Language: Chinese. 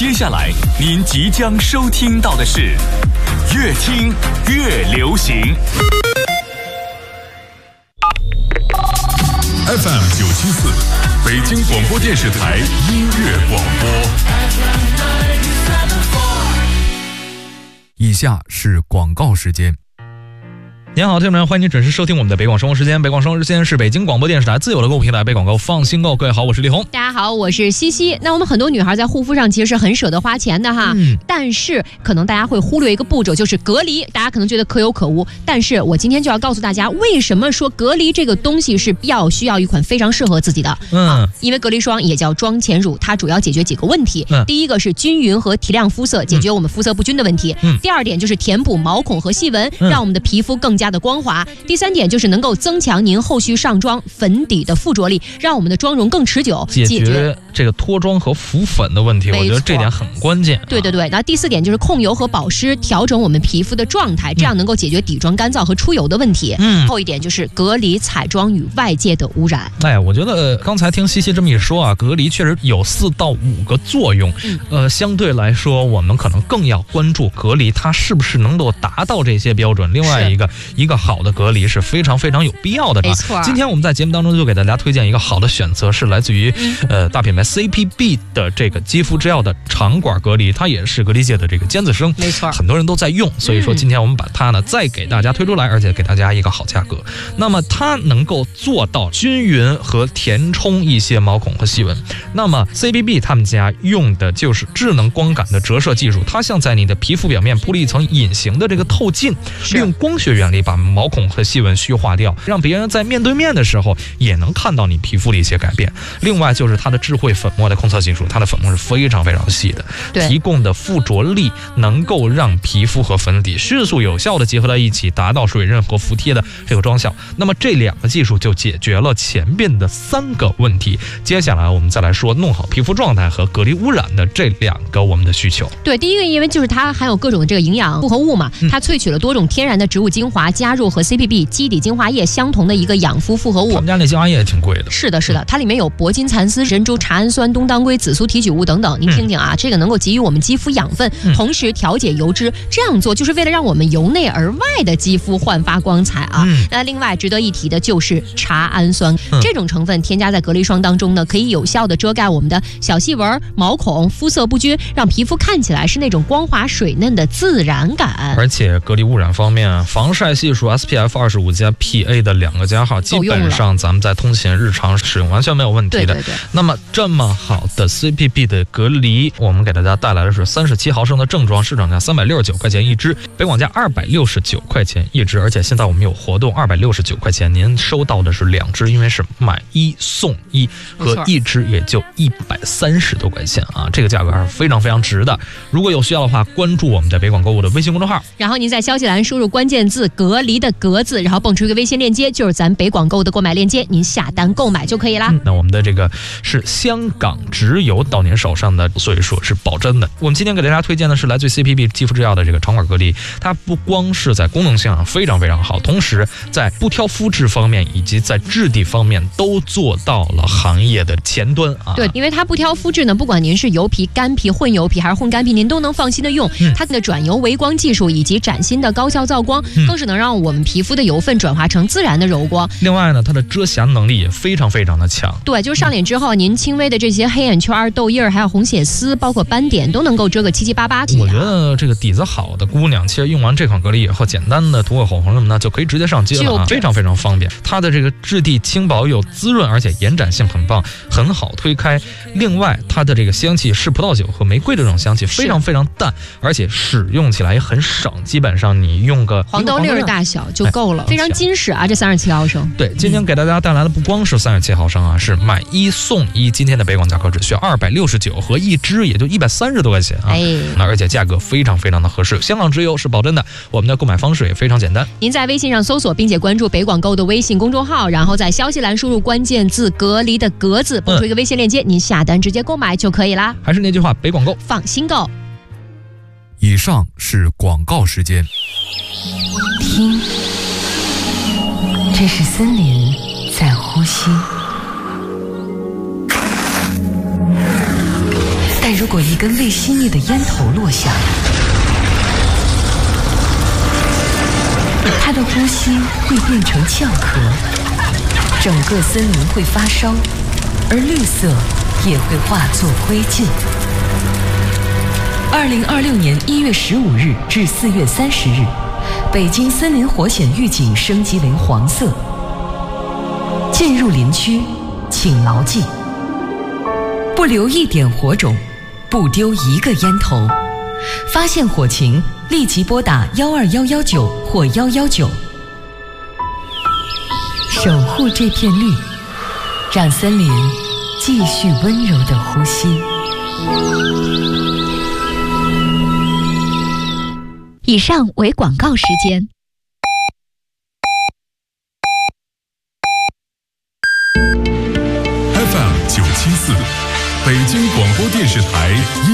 接下来您即将收听到的是越听越流行 FM974 北京广播电视台音乐广播。 以下是广告时间。 您好，听众朋友，欢迎您准时收听我们的北广生活时间。北广生活时间是北京广播电视台自有的购物平台，北广告放心购。各位好，我是李红。 大家好，我是西西。那我们很多女孩在护肤上其实是很舍得花钱的哈，但是可能大家会忽略一个步骤，就是隔离。大家可能觉得可有可无，但是我今天就要告诉大家，为什么说隔离这个东西是需要一款非常适合自己的。因为隔离霜也叫妆前乳，它主要解决几个问题。第一个是均匀和提亮肤色，解决我们肤色不均的问题。第二点就是填补毛孔和细纹，让我们的皮肤更加的光滑。第三点就是能够增强您后续上妆粉底的附着力，让我们的妆容更持久， 解决这个脱妆和浮粉的问题。我觉得这点很关键。 对。然后第四点就是控油和保湿，调整我们皮肤的状态，这样能够解决底妆干燥和出油的问题。后一点就是隔离彩妆与外界的污染。 我觉得刚才听西西这么一说啊，隔离确实有4到5个作用。相对来说，我们可能更要关注隔离它是不是能够达到这些标准。另外一个好的隔离是非常非常有必要的。 没错。 今天我们在节目当中就给大家推荐一个好的选择，是来自于大品牌 CPB 的这个肌肤之钥的长管隔离，它也是隔离界的这个尖子生。 没错。 很多人都在用，所以说今天我们把它呢再给大家推出来，而且给大家一个好价格。那么它能够做到均匀和填充一些毛孔和细纹。那么 CPB 他们家用的就是智能光感的折射技术，它像在你的皮肤表面铺了一层隐形的这个透镜，利用光学原理把毛孔和细纹虚化掉，让别人在面对面的时候也能看到你皮肤的一些改变。另外就是它的智慧粉末的控色技术，它的粉末是非常非常细的，提供的附着力能够让皮肤和粉底迅速有效的结合在一起，达到水润和服帖的这个妆效。那么这2个技术就解决了前面的3个问题。接下来我们再来说弄好皮肤状态和隔离污染的这2个我们的需求。 对，第一个因为就是它含有各种的这个营养复合物嘛，它萃取了多种天然的植物精华，加入和 CPB 基底精华液相同的一个养肤复合物。 他们家那精华液也挺贵的。 是的，它里面有铂金蚕丝、珍珠茶氨酸、东当归、紫苏提取物等等。您听听啊，这个能够给予我们肌肤养分，同时调节油脂。这样做就是为了让我们由内而外的肌肤焕发光彩啊。那另外值得一提的就是茶氨酸，这种成分添加在隔离霜当中呢，可以有效的遮盖我们的小细纹、毛孔、肤色不均，让皮肤看起来是那种光滑水嫩的自然感。 而且隔离污染方面，防晒系数 SPF 25+PA 的2个加号，基本上咱们在通勤日常使用完全没有问题的。 对。 那么这么好的 CPB 的隔离，我们给大家带来的是37毫升的正装，市场价369块钱一支，北广价269块钱一支。而且现在我们有活动，269块钱您收到的是2支，因为是买1送1，和1支也就130多块钱啊，这个价格还是非常非常值的。如果有需要的话，关注我们的北广购物的微信公众号， 然后您在消息栏输入关键字隔离的隔字，然后蹦出一个微信链接，就是咱北广购的购买链接，您下单购买就可以啦。 那我们的这个是香港直邮到您手上的，所以说是保真的。我们今天给大家推荐的是来自 CPB 肌肤之钥的这个长管隔离，它不光是在功能性上非常非常好，同时在不挑肤质方面以及在质地方面都做到了行业的前端啊。 对，因为它不挑肤质呢，不管您是油皮、干皮、混油皮还是混干皮，您都能放心的用。它的转油微光技术以及崭新的高效造光，更是能让我们皮肤的油分转化成自然的柔光。 另外呢，它的遮瑕能力也非常非常的强。 对，就是上脸之后，您轻微的这些黑眼圈、痘印还有红血丝，包括斑点，都能够遮个七七八八。 我觉得这个底子好的姑娘，其实用完这款隔离以后，简单的涂个口红什么的就可以直接上街了啊，非常非常方便。它的这个质地轻薄又滋润，而且延展性很棒，很好推开。另外，它的这个香气是葡萄酒和玫瑰的这种香气，非常非常淡，而且使用起来也很省，基本上你用个黄豆粒儿大小就够了，非常矜持啊！这37毫升。 对，今天给大家带来的不光是37毫升啊，是买1送1。今天的北广价格只需要269，和1支也就130多块钱啊。那而且价格非常非常的合适，香港直邮是保真的。我们的购买方式也非常简单， 您在微信上搜索并且关注北广购的微信公众号，然后在消息栏输入关键字隔离的隔字，蹦出一个微信链接，您下单直接购买就可以啦。 还是那句话，北广购放心购。 以上是广告时间。 听，这是森林在呼吸，但如如果一根未熄灭的烟头落下，它的呼吸会变成壳，整个森林会发烧，而绿色也会化作灰烬。2026年1月15日至4月30日，北京森林火险预警升级为黄色。进入林区，请牢记：不留一点火种，不丢一个烟头。发现火情，立即拨打12119或119。守护这片绿，让森林继续温柔地呼吸。 以上为广告时间。 FM 974，北京广播电视台。